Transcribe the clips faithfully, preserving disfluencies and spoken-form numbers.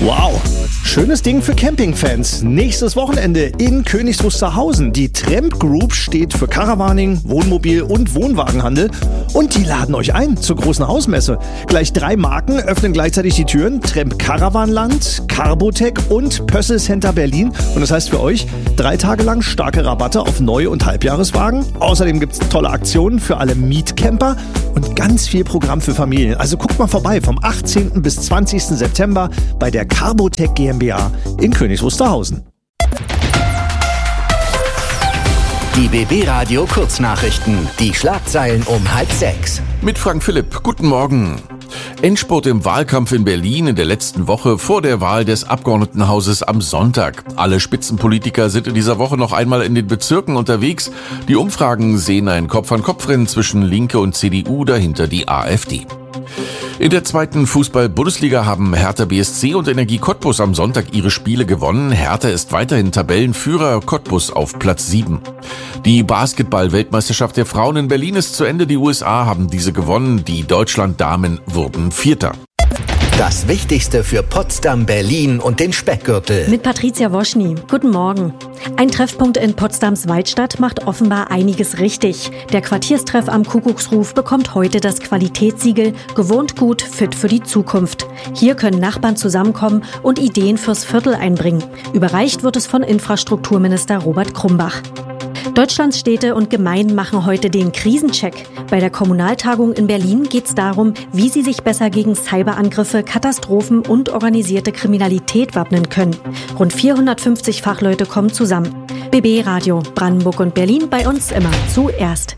Wow, schönes Ding für Campingfans. Nächstes Wochenende in Königs Wusterhausen. Die Tramp Group steht für Caravaning, Wohnmobil und Wohnwagenhandel. Und die laden euch ein zur großen Hausmesse. Gleich drei Marken öffnen gleichzeitig die Türen. Tramp Caravanland, Carbotech und Pössl Center Berlin. Und das heißt für euch, drei Tage lang starke Rabatte auf Neu- und Halbjahreswagen. Außerdem gibt's tolle Aktionen für alle Mietcamper und ganz viel Programm für Familien. Also guckt mal vorbei vom achtzehnten bis zwanzigsten September bei der Carbotech GmbH in Königs Wusterhausen. Die B B Radio Kurznachrichten. Die Schlagzeilen um halb sechs. Mit Frank Philipp. Guten Morgen. Endspurt im Wahlkampf in Berlin in der letzten Woche vor der Wahl des Abgeordnetenhauses am Sonntag. Alle Spitzenpolitiker sind in dieser Woche noch einmal in den Bezirken unterwegs. Die Umfragen sehen ein Kopf-an-Kopf-Rennen zwischen Linke und C D U, dahinter die AfD. In der zweiten Fußball-Bundesliga haben Hertha B S C und Energie Cottbus am Sonntag ihre Spiele gewonnen. Hertha ist weiterhin Tabellenführer, Cottbus auf Platz sieben. Die Basketball-Weltmeisterschaft der Frauen in Berlin ist zu Ende. Die U S A haben diese gewonnen. Die Deutschland-Damen wurden Vierter. Das Wichtigste für Potsdam, Berlin und den Speckgürtel. Mit Patricia Woschny. Guten Morgen. Ein Treffpunkt in Potsdams Waldstadt macht offenbar einiges richtig. Der Quartierstreff am Kuckucksruf bekommt heute das Qualitätssiegel Gewohnt gut, fit für die Zukunft. Hier können Nachbarn zusammenkommen und Ideen fürs Viertel einbringen. Überreicht wird es von Infrastrukturminister Robert Krumbach. Deutschlands Städte und Gemeinden machen heute den Krisencheck. Bei der Kommunaltagung in Berlin geht es darum, wie sie sich besser gegen Cyberangriffe, Katastrophen und organisierte Kriminalität wappnen können. Rund vierhundertfünfzig Fachleute kommen zusammen. B B Radio, Brandenburg und Berlin, bei uns immer zuerst.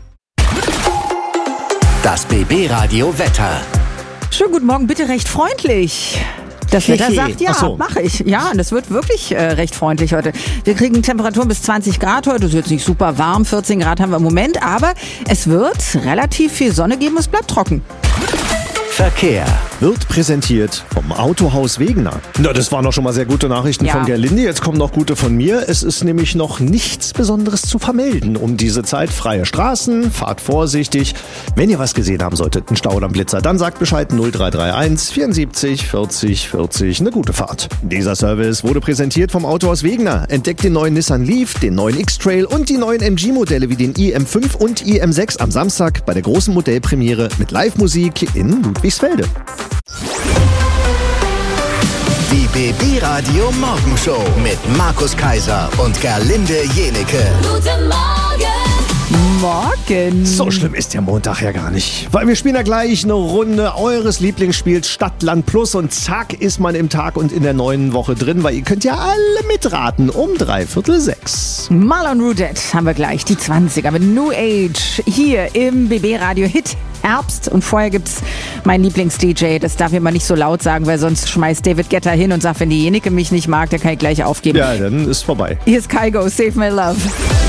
Das B B Radio Wetter. Schönen guten Morgen, bitte recht freundlich. Das Wetter sagt ja, so. mache ich. Ja, und es wird wirklich äh, recht freundlich heute. Wir kriegen Temperaturen bis zwanzig Grad heute. Es ist jetzt nicht super warm, vierzehn Grad haben wir im Moment, aber es wird relativ viel Sonne geben, es bleibt trocken. Verkehr. Wird präsentiert vom Autohaus Wegener. Na, das waren doch schon mal sehr gute Nachrichten Ja. von Gerlinde. Jetzt kommen noch gute von mir. Es ist nämlich noch nichts Besonderes zu vermelden um diese Zeit. Freie Straßen, fahrt vorsichtig. Wenn ihr was gesehen haben solltet, einen Stau oder einen Blitzer, dann sagt Bescheid null drei drei eins vierundsiebzig vierzig vierzig. Eine gute Fahrt. Dieser Service wurde präsentiert vom Autohaus Wegener. Entdeckt den neuen Nissan Leaf, den neuen X-Trail und die neuen M G-Modelle wie den i M fünf und i M sechs am Samstag bei der großen Modellpremiere mit Live-Musik in Ludwigsfelde. Die B B Radio Morgenshow mit Markus Kaiser und Gerlinde Jenecke. Guten Morgen! Morgen. So schlimm ist der Montag ja gar nicht. Weil wir spielen ja gleich eine Runde eures Lieblingsspiels Stadt, Land, Plus und zack ist man im Tag und in der neuen Woche drin, weil ihr könnt ja alle mitraten um dreiviertel sechs. Marlon Roudette haben wir gleich, die zwanziger mit New Age hier im B B Radio Hit Herbst. Und vorher gibt's meinen Lieblings-D J, das darf ich mal nicht so laut sagen, weil sonst schmeißt David Guetta hin und sagt, wenn die Jenecke mich nicht mag, dann kann ich gleich aufgeben. Ja, dann ist vorbei. Hier ist Kygo, Save My Love.